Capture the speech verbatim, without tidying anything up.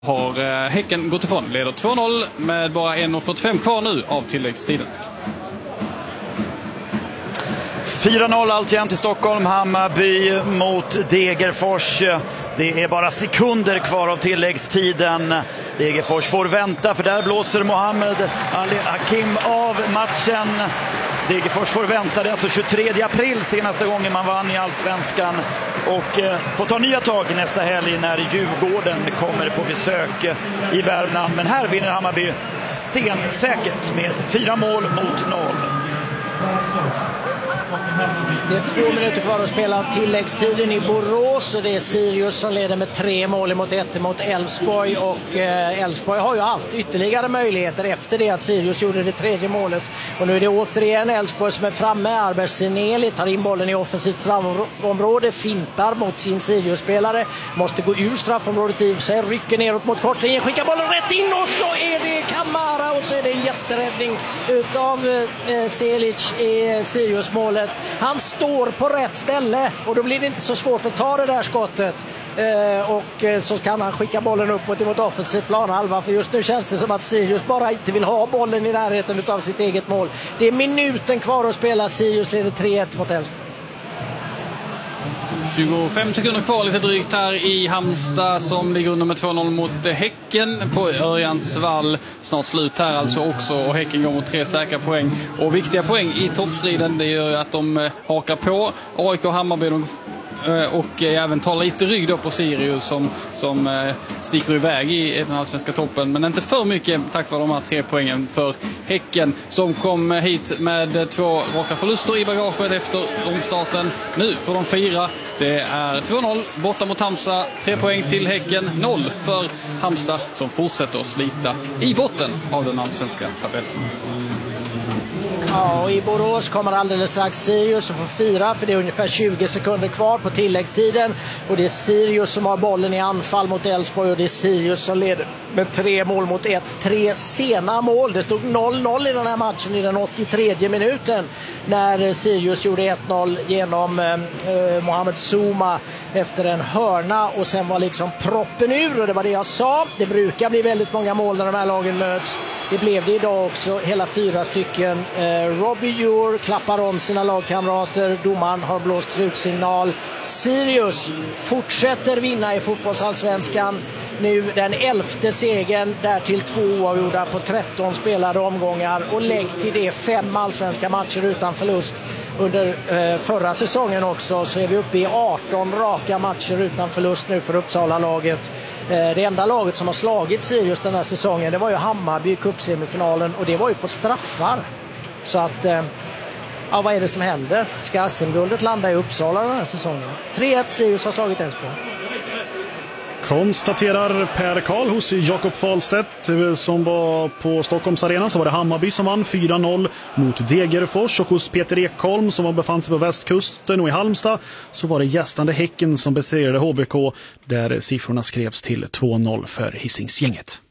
Har Häcken gått ifrån, leder två noll med bara en fyrtiofem kvar nu av tilläggstiden. fyra noll alltjämt i Stockholm. Hammarby mot Degerfors. Det är bara sekunder kvar av tilläggstiden. Degerfors får vänta, för där blåser Mohamed Ali Hakim av matchen. Degerfors får vänta, det är alltså tjugotredje april senaste gången man vann i Allsvenskan, och eh, får ta nya tag nästa helg när Djurgården kommer på besök i Värmland. Men här vinner Hammarby stensäkert med fyra mål mot noll. Det är två minuter kvar att spela av tilläggstiden i Borås, och det är Sirius som leder med tre mål mot ett mot Elfsborg, och Elfsborg har ju haft ytterligare möjligheter efter det att Sirius gjorde det tredje målet, och nu är det återigen Elfsborg som är framme. Arbesineli tar in bollen i offensivt straffområde, fintar mot sin Sirius-spelare, måste gå ur straffområdet i sig, rycker neråt mot kortlinjen, skickar bollen rätt in, och så är det Kamara, och så är det en jätteräddning utav eh, Selic i Sirius-målet. Han står på rätt ställe, och då blir det inte så svårt att ta det där skottet, eh, och eh, så kan han skicka bollen uppåt mot offensiv planhalva, för just nu känns det som att Sirius bara inte vill ha bollen i närheten av sitt eget mål. Det är minuten kvar att spela. Sirius leder tre ett mot Elfsborg. tjugofem sekunder kvar lite drygt här i Halmstad, som ligger under med två noll mot Häcken på Örjansvall. Snart slut här alltså också, och Häcken går mot tre säkra poäng och viktiga poäng i toppstriden. Det gör ju att de hakar på A I K och Hammarby och även tar lite rygg då på Sirius som, som sticker iväg i den allsvenska toppen, men inte för mycket tack vare de här tre poängen för Häcken, som kom hit med två raka förluster i bagaget efter omstarten. Nu får de fira. Det är två noll borta mot Halmstad, tre poäng till Häcken, noll för Halmstad som fortsätter att slita i botten av den allsvenska tabellen. Ja, och i Borås kommer alldeles strax Sirius och får fira, för det är ungefär tjugo sekunder kvar på tilläggstiden, och det är Sirius som har bollen i anfall mot Elfsborg, och det är Sirius som leder med tre mål mot ett. Tre sena mål. Det stod noll noll i den här matchen i den åttiotredje minuten när Sirius gjorde ett noll genom eh, Mohamed Souma efter en hörna, och sen var liksom proppen ur, och det var det jag sa. Det brukar bli väldigt många mål när de här lagen möts. Det blev det idag också, hela fyra stycken. Eh, Robbie Djur klappar om sina lagkamrater. Domaren har blåst slutsignal. Sirius fortsätter vinna i fotbollsallsvenskan. Nu den elfte segern, därtill två oavgjorda på tretton spelade omgångar, och lägg till det fem allsvenska matcher utan förlust under eh, förra säsongen också, så är vi uppe i arton raka matcher utan förlust nu för Uppsala-laget. Eh, det enda laget som har slagit Sirius den här säsongen, det var ju Hammarby i cupsemifinalen, och det var ju på straffar. Så att, eh, ja, vad är det som händer? Ska S M-guldet landa i Uppsala den här säsongen? tre ett Sirius har slagit Elfsborg. Konstaterar Per Karl hos Jakob Fahlstedt, som var på Stockholms arena. Så var det Hammarby som vann fyra noll mot Degerfors, och hos Peter Ekholm som befann sig på västkusten och i Halmstad så var det gästande Häcken som besegrade H B K, där siffrorna skrevs till två noll för Hisingsgänget.